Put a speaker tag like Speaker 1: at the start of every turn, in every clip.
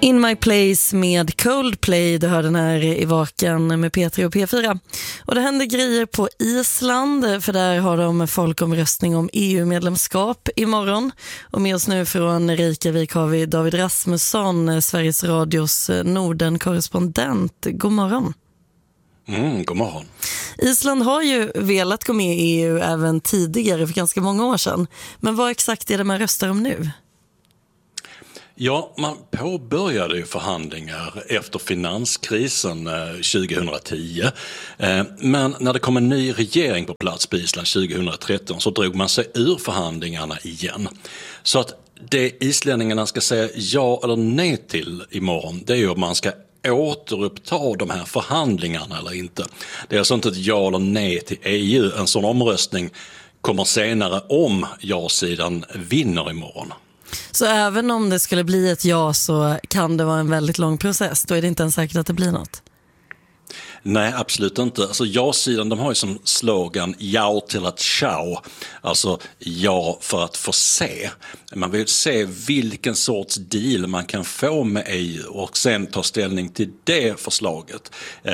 Speaker 1: In My Place med Coldplay, det hör den här i Vaken med P3 och P4. Och det händer grejer på Island, för där har de folkomröstning om EU-medlemskap imorgon. Och med oss nu från Reykjavik har vi David Rasmusson, Sveriges Radios Norden-korrespondent. God morgon.
Speaker 2: God morgon.
Speaker 1: Island har ju velat gå med i EU även tidigare, för ganska många år sedan. Men vad exakt är det man röstar om nu?
Speaker 2: Ja, man påbörjade ju förhandlingar efter finanskrisen 2010. Men när det kom en ny regering på plats på Island 2013 så drog man sig ur förhandlingarna igen. Så att det islänningarna ska säga ja eller nej till imorgon, det är ju om man ska återuppta de här förhandlingarna eller inte. Det är alltså inte ett ja eller nej till EU. En sån omröstning kommer senare om ja-sidan vinner imorgon.
Speaker 1: Så även om det skulle bli ett ja så kan det vara en väldigt lång process. Då är det inte ens säkert att det blir något.
Speaker 2: Nej, absolut inte. Alltså ja-sidan, de har ju som slogan ja till att tjau. Alltså ja för att få se. Man vill se vilken sorts deal man kan få med EU och sen ta ställning till det förslaget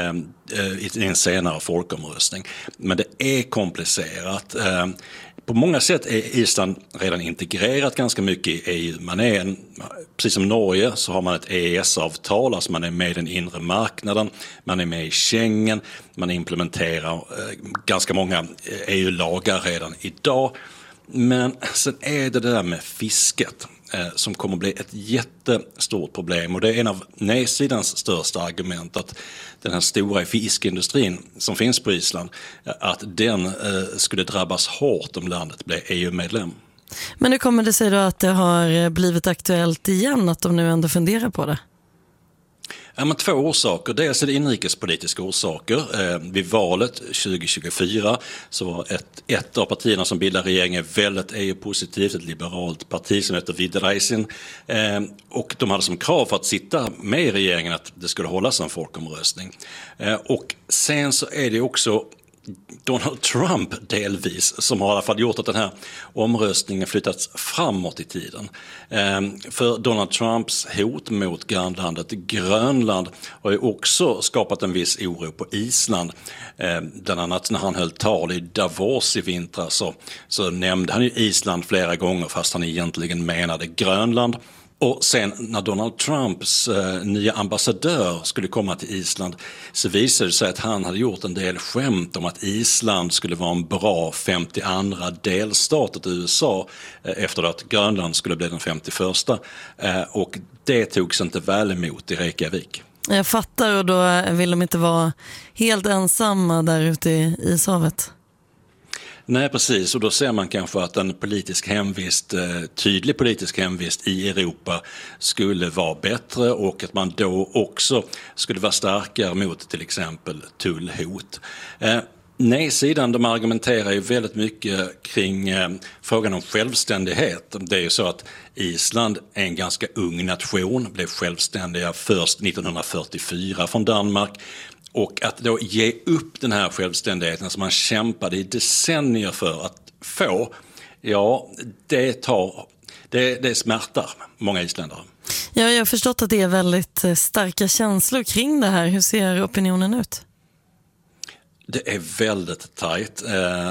Speaker 2: i en senare folkomröstning. Men det är komplicerat. På många sätt är Island redan integrerat ganska mycket i EU. Precis som Norge så har man ett EES-avtal, alltså man är med i den inre marknaden, man är med i Schengen, man implementerar ganska många EU-lagar redan idag. Men sen är det där med fisket som kommer att bli ett jättestort problem, och det är en av nej-sidans största argument, att den här stora fiskindustrin som finns på Island, att den skulle drabbas hårt om landet blev EU-medlem.
Speaker 1: Men hur kommer det sig då att det har blivit aktuellt igen, att de nu ändå funderar på det?
Speaker 2: Ja, men två orsaker. Dels är det inrikespolitiska orsaker. Vid valet 2024 så var ett av partierna som bildar regeringen väldigt EU-positivt, ett liberalt parti som heter Viðreisnin. Och de hade som krav för att sitta med i regeringen att det skulle hållas en folkomröstning. Och sen så är det också Donald Trump delvis som har i alla fall gjort att den här omröstningen flyttats framåt i tiden. För Donald Trumps hot mot grannlandet Grönland har ju också skapat en viss oro på Island. Bland annat när han höll tal i Davos i vintras så nämnde han ju Island flera gånger fast han egentligen menade Grönland. Och sen när Donald Trumps nya ambassadör skulle komma till Island så visade det sig att han hade gjort en del skämt om att Island skulle vara en bra 52:a delstat till USA efter att Grönland skulle bli den 51:a. Och det togs inte väl emot i Reykjavik.
Speaker 1: Jag fattar, och då vill de inte vara helt ensamma där ute i ishavet.
Speaker 2: Nej, precis. Och då ser man kanske att en tydlig politisk hemvist i Europa skulle vara bättre, och att man då också skulle vara starkare mot till exempel tullhot. Nej-sidan, de argumenterar ju väldigt mycket kring frågan om självständighet. Det är ju så att Island är en ganska ung nation, blev självständiga först 1944 från Danmark. Och att då ge upp den här självständigheten som man kämpade i decennier för att få, ja, det smärtar många isländare.
Speaker 1: Ja, jag har förstått att det är väldigt starka känslor kring det här. Hur ser opinionen ut?
Speaker 2: Det är väldigt tajt.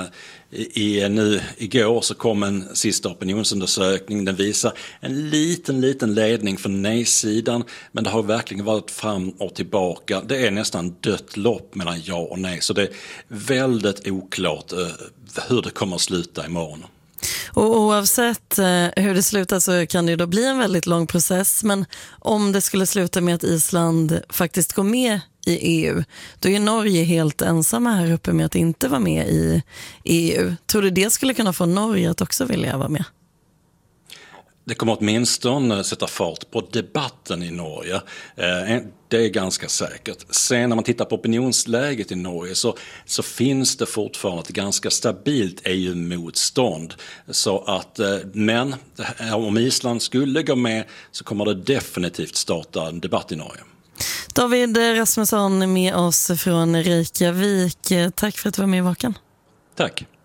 Speaker 2: Igår så kom en sista opinionsundersökning. Den visar en liten ledning för nej-sidan, men det har verkligen varit fram och tillbaka. Det är nästan dött lopp mellan ja och nej, så det är väldigt oklart hur det kommer att sluta imorgon.
Speaker 1: Och oavsett hur det slutar så kan det ju då bli en väldigt lång process, men om det skulle sluta med att Island faktiskt går med i EU, då är Norge helt ensamma här uppe med att inte vara med i EU. Tror du det skulle kunna få Norge att också vilja vara med?
Speaker 2: Det kommer åtminstone sätta fart på debatten i Norge. Det är ganska säkert. Sen när man tittar på opinionsläget i Norge så finns det fortfarande ett ganska stabilt EU-motstånd. Men om Island skulle gå med så kommer det definitivt starta en debatt i Norge.
Speaker 1: David Rasmusson med oss från Reykjavik. Tack för att du var med i Vaken.
Speaker 2: Tack.